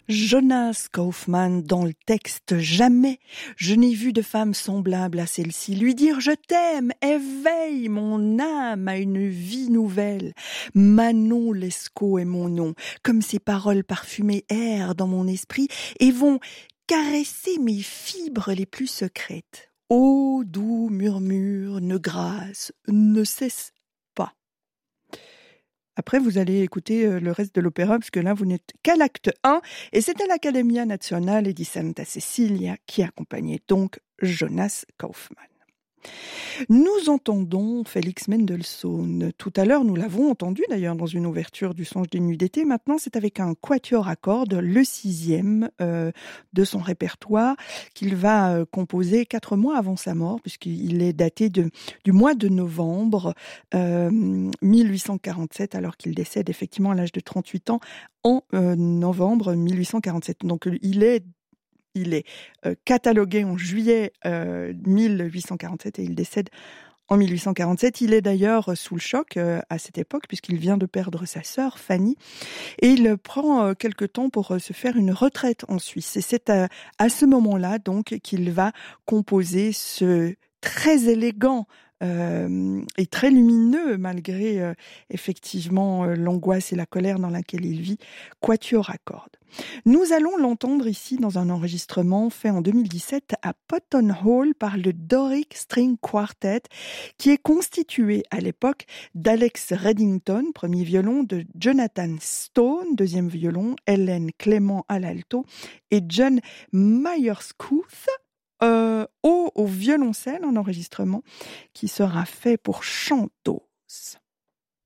Jonas Kaufmann dans le texte. Jamais je n'ai vu de femme semblable à celle-ci. Lui dire je t'aime éveille mon âme à une vie nouvelle. Manon Lescaut est mon nom. Comme ces paroles parfumées errent dans mon esprit et vont caresser mes fibres les plus secrètes. Ô doux murmure, ne grâce, ne cesse pas. Après, vous allez écouter le reste de l'opéra, parce que là, vous n'êtes qu'à l'acte 1, et c'était l'Accademia Nazionale di Santa Cecilia qui accompagnait donc Jonas Kaufmann. Nous entendons Félix Mendelssohn. Tout à l'heure, nous l'avons entendu d'ailleurs dans une ouverture du Songe des Nuits d'été. Maintenant, c'est avec un quatuor à cordes, le 6e de son répertoire, qu'il va composer 4 mois avant sa mort, puisqu'il est daté du mois de novembre 1847, alors qu'il décède effectivement à l'âge de 38 ans en novembre 1847. Donc il est catalogué en juillet 1847 et il décède en 1847. Il est d'ailleurs sous le choc à cette époque puisqu'il vient de perdre sa sœur Fanny et il prend quelque temps pour se faire une retraite en Suisse. Et c'est à ce moment-là donc qu'il va composer ce très élégant et très lumineux malgré effectivement l'angoisse et la colère dans laquelle il vit, quatuor à cordes. Nous allons l'entendre ici dans un enregistrement fait en 2017 à Potton Hall par le Doric String Quartet qui est constitué à l'époque d'Alex Reddington, premier violon, de Jonathan Stone, deuxième violon, Hélène Clément à l'alto et John Myerscough au violoncelle, un enregistrement qui sera fait pour Chandos.